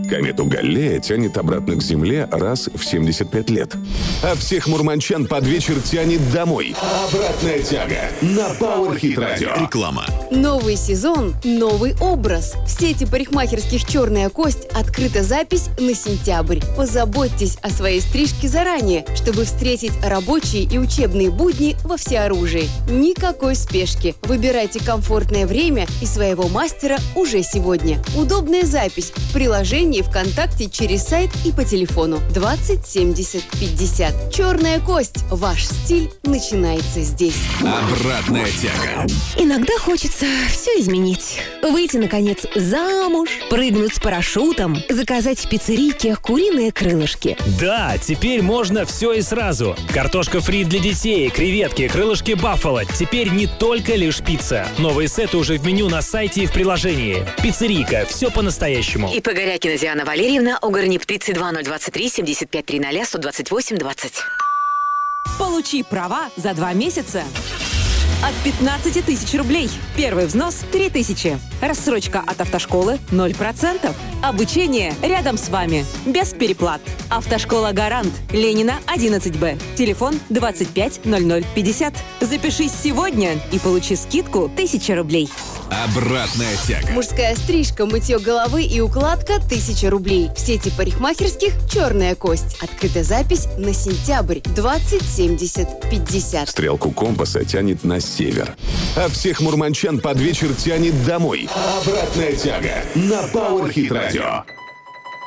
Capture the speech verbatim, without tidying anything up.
Комету Галлея тянет обратно к Земле раз в семьдесят пять лет. А всех мурманчан под вечер тянет домой. Обратная тяга на Power Hit Radio. Реклама. Новый сезон, новый образ. В сети парикмахерских «Черная кость» открыта запись на сентябрь. Позаботьтесь о своей стрижке заранее, чтобы встретить рабочие и учебные будни во всеоружии. Никакой спешки. Выбирайте комфортное время и своего мастера уже сегодня. Удобная запись в приложении ВКонтакте через сайт и по телефону двадцать семьдесят пятьдесят. «Черная кость». Ваш стиль начинается здесь. Обратная тяга. Иногда хочется все изменить. Выйти, наконец, замуж, прыгнуть с парашютом, заказать в пиццерийке куриные крылышки. Да, теперь можно все и сразу. Картошка фри для детей, креветки, крылышки баффало. Теперь не только лишь пицца. Новые сеты уже в меню на сайте и в приложении. Пиццерийка. Все по-настоящему. И Погорякина Диана Валерьевна, Угорнип тридцать два ноль двадцать три семьдесят пять триста сто двадцать восемь двадцать. Получи права за два месяца. От пятнадцати тысяч рублей. Первый взнос – три тысячи. Рассрочка от автошколы – ноль процентов. Обучение рядом с вами. Без переплат. Автошкола «Гарант». Ленина, одиннадцать Б. Телефон двадцать пять ноль ноль пятьдесят. Запишись сегодня и получи скидку тысяча рублей. Обратная тяга. Мужская стрижка, мытье головы и укладка – тысяча рублей. В сети парикмахерских «Черная кость». Открыта запись на сентябрь. двадцать семьдесят пятьдесят. Стрелку компаса тянет на север. А всех мурманчан под вечер тянет домой. Обратная тяга на Power Hit Radio.